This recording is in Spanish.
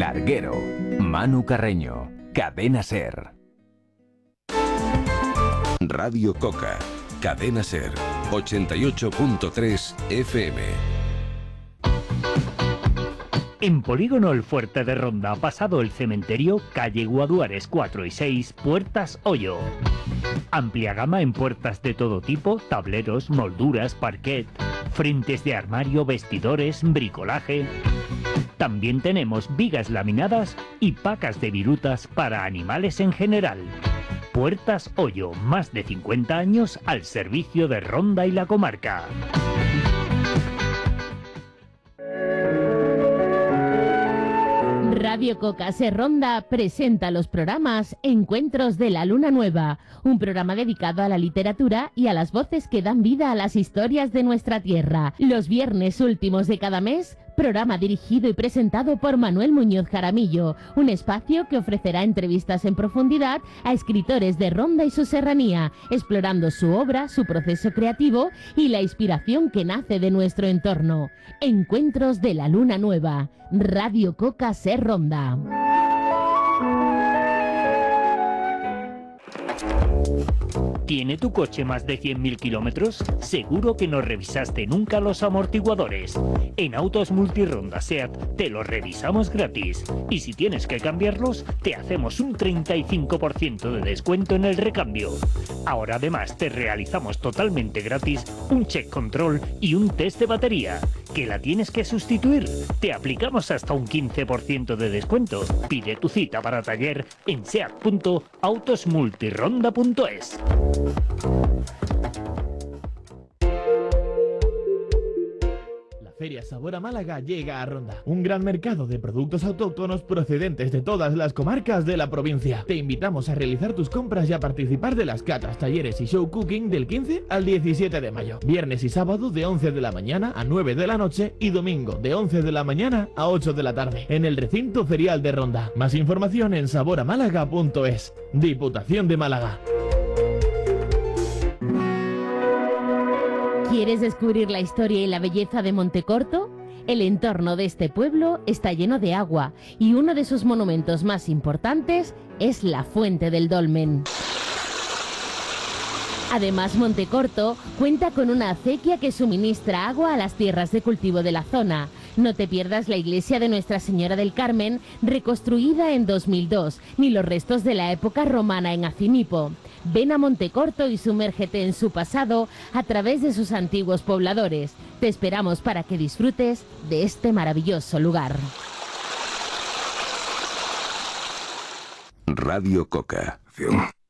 Larguero, Manu Carreño, Cadena SER. Radio Coca, Cadena SER, 88.3 FM. En Polígono El Fuerte de Ronda, pasado el cementerio, calle Guaduares 4 y 6, Puertas Hoyo. Amplia gama en puertas de todo tipo, tableros, molduras, parquet, frentes de armario, vestidores, bricolaje. También tenemos vigas laminadas y pacas de virutas para animales en general. Puertas Hoyo, más de 50 años al servicio de Ronda y la comarca. Radio Coca SER Ronda presenta los programas Encuentros de la Luna Nueva, un programa dedicado a la literatura y a las voces que dan vida a las historias de nuestra tierra. Los viernes últimos de cada mes, programa dirigido y presentado por Manuel Muñoz Jaramillo, un espacio que ofrecerá entrevistas en profundidad a escritores de Ronda y su serranía, explorando su obra, su proceso creativo y la inspiración que nace de nuestro entorno. Encuentros de la Luna Nueva, Radio Coca SER Ronda. ¿Tiene tu coche más de 100.000 kilómetros? Seguro que no revisaste nunca los amortiguadores. En Autos Multironda SEAT te los revisamos gratis. Y si tienes que cambiarlos, te hacemos un 35% de descuento en el recambio. Ahora además te realizamos totalmente gratis un check control y un test de batería. ¿Que la tienes que sustituir? Te aplicamos hasta un 15% de descuento. Pide tu cita para taller en seat.autosmultironda.es. La Feria Sabor a Málaga llega a Ronda, un gran mercado de productos autóctonos procedentes de todas las comarcas de la provincia. Te invitamos a realizar tus compras y a participar de las catas, talleres y show cooking del 15 al 17 de mayo. Viernes y sábado de 11 de la mañana a 9 de la noche y domingo de 11 de la mañana a 8 de la tarde en el recinto ferial de Ronda. Más información en saboramálaga.es. Diputación de Málaga. ¿Quieres descubrir la historia y la belleza de Montecorto? El entorno de este pueblo está lleno de agua y uno de sus monumentos más importantes es la Fuente del Dolmen. Además, Montecorto cuenta con una acequia que suministra agua a las tierras de cultivo de la zona. No te pierdas la iglesia de Nuestra Señora del Carmen, reconstruida en 2002, ni los restos de la época romana en Acimipo. Ven a Montecorto y sumérgete en su pasado a través de sus antiguos pobladores. Te esperamos para que disfrutes de este maravilloso lugar. Radio Coca.